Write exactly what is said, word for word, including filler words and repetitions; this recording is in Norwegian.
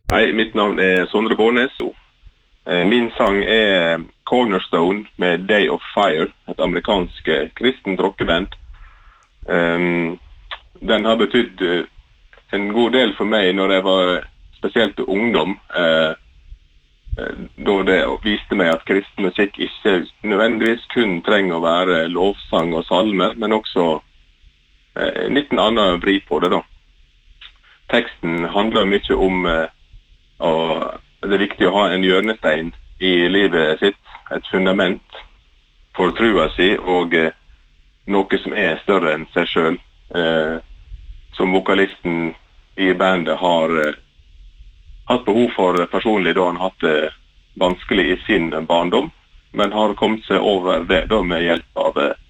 Hei, mitt navn er Sondre Bårnes. Eh, Min sang er Cornerstone med Day of Fire, et amerikansk eh, kristent rockeband. Um, den har betydd eh, en god del for meg når jeg var spesielt ungdom, eh, eh, da det viste meg at kristen musikk ikke nødvendigvis kun trenger å være lovsang og salme, men også eh, en liten annen vri på det da. Teksten handler mye om eh, og det er viktig å ha en hjørnestein i livet sitt, et fundament for trua si, og eh, noe som er større enn seg selv. Eh, som vokalisten i bandet har eh, hatt behov for personlig, da han hatt det vanskelig i sin barndom, men har kommet seg over det da med hjelp av eh,